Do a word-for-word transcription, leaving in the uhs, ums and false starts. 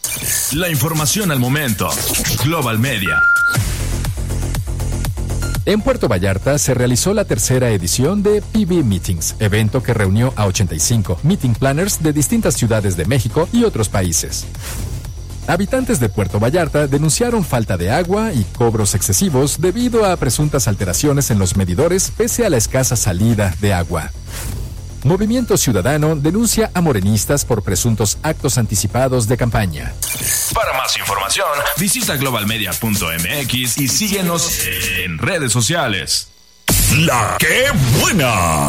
La información al momento. Global Media. En Puerto Vallarta se realizó la tercera edición de P B Meetings, evento que reunió a ochenta y cinco meeting planners de distintas ciudades de México y otros países. Habitantes de Puerto Vallarta denunciaron falta de agua y cobros excesivos debido a presuntas alteraciones en los medidores pese a la escasa salida de agua. Movimiento Ciudadano denuncia a morenistas por presuntos actos anticipados de campaña. Para más información, visita global media punto m x y síguenos en redes sociales. La que buena.